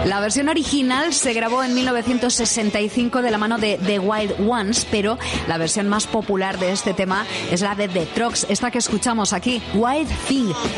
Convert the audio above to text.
La versión original se grabó en 1965 de la mano de The Wild Ones, pero la versión más popular de este tema es la de The Troggs, esta que escuchamos aquí, Wild Thing.